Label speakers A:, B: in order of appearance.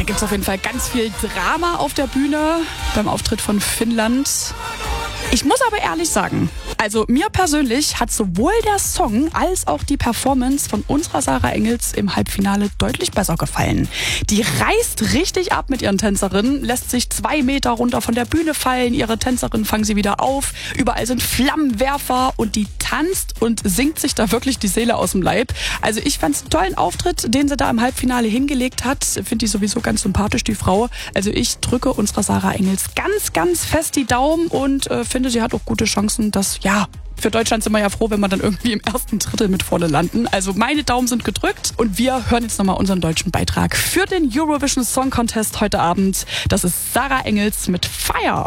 A: gibt es auf jeden Fall ganz viel Drama auf der Bühne beim Auftritt von Finnland. Ich muss aber ehrlich sagen, also mir persönlich hat sowohl der Song als auch die Performance von unserer Sarah Engels im Halbfinale deutlich besser gefallen. Die reißt richtig ab mit ihren Tänzerinnen, lässt sich 2 Meter runter von der Bühne fallen, ihre Tänzerinnen fangen sie wieder auf, überall sind Flammenwerfer und die tanzt und singt sich da wirklich die Seele aus dem Leib. Also ich fand's einen tollen Auftritt, den sie da im Halbfinale hingelegt hat. Finde die sowieso ganz sympathisch, die Frau. Also ich drücke unserer Sarah Engels ganz, ganz fest die Daumen und finde, sie hat auch gute Chancen, dass, ja, für Deutschland sind wir ja froh, wenn wir dann irgendwie im ersten Drittel mit vorne landen. Also meine Daumen sind gedrückt und wir hören jetzt nochmal unseren deutschen Beitrag für den Eurovision Song Contest heute Abend. Das ist Sarah Engels mit Fire.